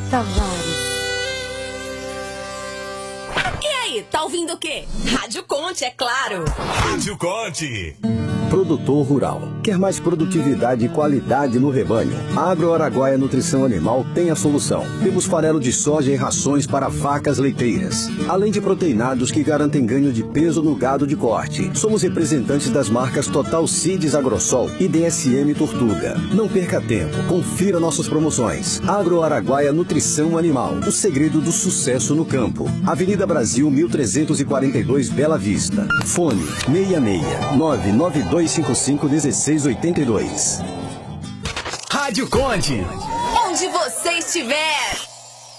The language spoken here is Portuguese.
Tavares. E aí, tá ouvindo o quê? Rádio Conte, é claro. Rádio Conte. Produtor rural. Quer mais produtividade e qualidade no rebanho? A Agro Araguaia Nutrição Animal tem a solução. Temos farelo de soja e rações para vacas leiteiras, além de proteinados que garantem ganho de peso no gado de corte. Somos representantes das marcas Total Seeds Agrosol e DSM Tortuga. Não perca tempo, confira nossas promoções. Agro Araguaia Nutrição Animal, o segredo do sucesso no campo. Avenida Brasil 1342, Bela Vista. Fone 66-99255-1682. Rádio Conte. Onde você estiver.